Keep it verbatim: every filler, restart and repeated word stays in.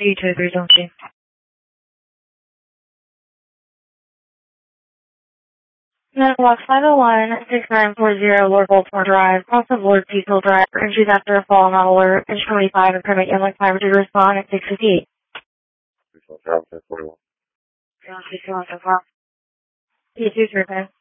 three two three zone two. Network five oh one, six nine four zero, Lord Baltimore Drive, cross of Lord Cecil Drive, entries after a fall, not alert, inch twenty-five, and permit Inlet five to respond at six fifty-eight. Cecil Drive, ten forty-one. Cecil, so far. P two, three,